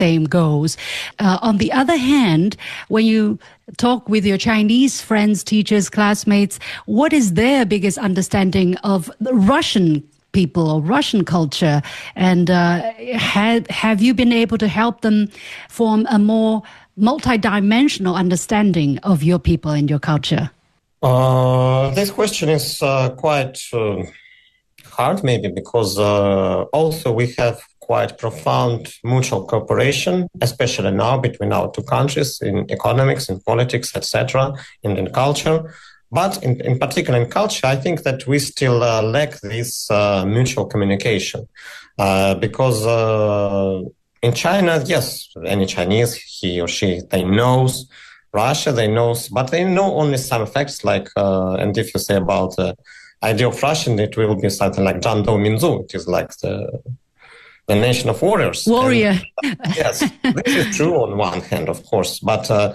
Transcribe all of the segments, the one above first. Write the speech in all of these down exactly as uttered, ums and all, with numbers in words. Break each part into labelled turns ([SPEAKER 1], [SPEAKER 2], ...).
[SPEAKER 1] same goals. Uh, on the other hand, when you talk with your Chinese friends, teachers, classmates, what is their biggest understanding of the Russian people or Russian culture? And uh, have, have you been able to help them form a more multidimensional understanding of your people and your culture?
[SPEAKER 2] Uh, this question is uh, quite uh, hard, maybe, because uh, also we have quite profound mutual cooperation, especially now between our two countries in economics, in politics, et cetera, and in culture. But in, in particular in culture, I think that we still uh, lack this uh, mutual communication uh, because uh, in China, yes, any Chinese, he or she, they knows Russia, they know, but they know only some facts like, uh, and if you say about the idea of Russian, it will be something like Zhang Dou Minzu. It is like the, the nation of warriors.
[SPEAKER 1] Warrior.
[SPEAKER 2] And, yes, this is true on one hand, of course, but uh,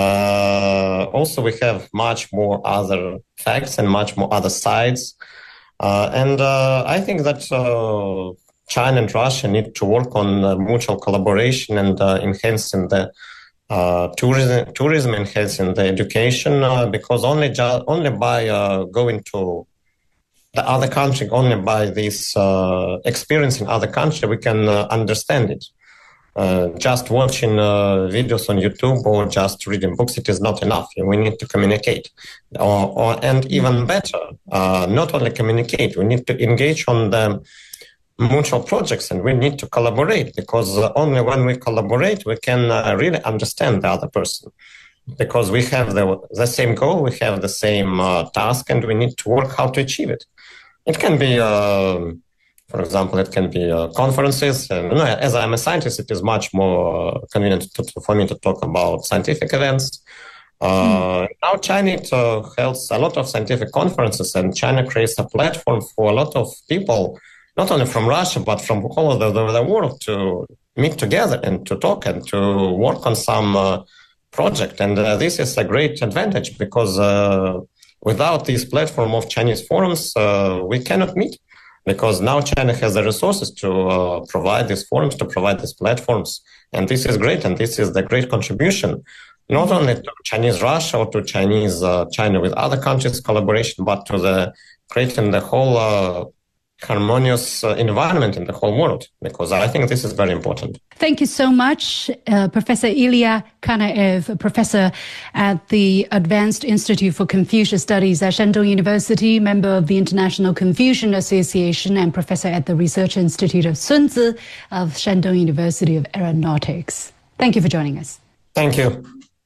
[SPEAKER 2] uh, also we have much more other facts and much more other sides. Uh, and uh, I think that uh, China and Russia need to work on uh, mutual collaboration and uh, enhancing the Uh, tourism, tourism enhancing the education, uh, because only ju- only by uh, going to the other country, only by this uh, experience in other country, we can uh, understand it. Uh, just watching uh, videos on YouTube or just reading books, it is not enough. We need to communicate, or, or and even better, uh, not only communicate. We need to engage on the mutual projects, and we need to collaborate, because uh, only when we collaborate we can uh, really understand the other person, because we have the the same goal, we have the same uh, task, and we need to work how to achieve it. It can be, uh, for example, it can be uh, conferences. And, you know, as I'm a scientist, it is much more convenient to, to, for me to talk about scientific events. Uh, mm. Now China it, uh, holds a lot of scientific conferences, and China creates a platform for a lot of people, not only from Russia, but from all over the, the world, to meet together and to talk and to work on some uh, project. And uh, this is a great advantage, because uh, without this platform of Chinese forums, uh, we cannot meet, because now China has the resources to uh, provide these forums, to provide these platforms. And this is great, and this is the great contribution, not only to Chinese Russia or to Chinese uh, China with other countries collaboration, but to the creating the whole uh, harmonious uh, environment in the whole world, because I think this is very important.
[SPEAKER 1] Thank you so much, uh, Professor Ilya Kanaev, professor at the Advanced Institute for Confucius Studies at Shandong University, member of the International Confucian Association, and professor at the Research Institute of Sun Tzu of Shandong University of Aeronautics. Thank you for joining us.
[SPEAKER 2] Thank you.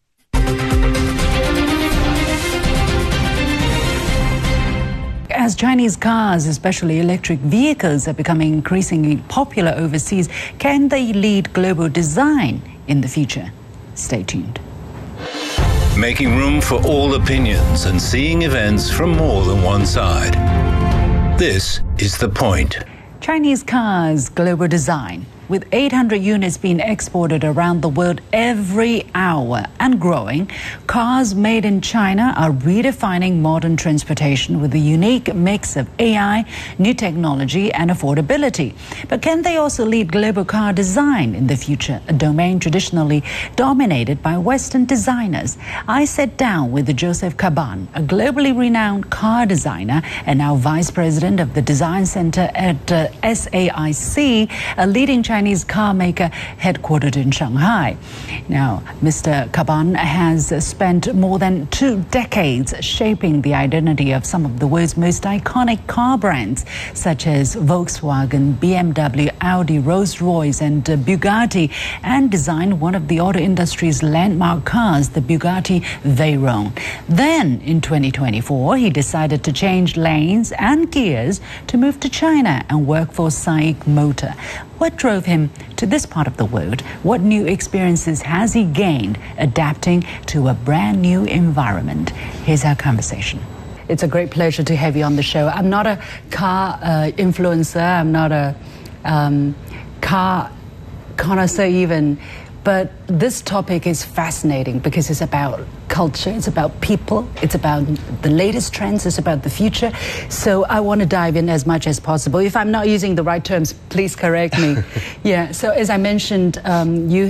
[SPEAKER 3] As Chinese cars, especially electric vehicles, are becoming increasingly popular overseas, can they lead global design in the future? Stay tuned.
[SPEAKER 4] Making room for all opinions and seeing events from more than one side. This is The Point.
[SPEAKER 3] Chinese cars, global design. With eight hundred units being exported around the world every hour and growing, cars made in China are redefining modern transportation with a unique mix of A I, new technology, and affordability. But can they also lead global car design in the future, a domain traditionally dominated by Western designers? I sat down with Joseph Caban, a globally renowned car designer and now vice president of the Design Center at uh, S A I C, a leading Chinese Chinese car maker headquartered in Shanghai. Now, Mister Caban has spent more than two decades shaping the identity of some of the world's most iconic car brands, such as Volkswagen, B M W, Audi, Rolls-Royce, and uh, Bugatti, and designed one of the auto industry's landmark cars, the Bugatti Veyron. Then, in twenty twenty-four, he decided to change lanes and gears to move to China and work for SAIC Motor. What drove him to this part of the world? What new experiences has he gained adapting to a brand new environment? Here's our conversation. It's a great pleasure to have you on the show. I'm not a car uh, influencer. I'm not a um, car connoisseur even. But this topic is fascinating because it's about culture, it's about people, it's about the latest trends, it's about the future. So I want to dive in as much as possible. If I'm not using the right terms, please correct me. Yeah, so as I mentioned, um, you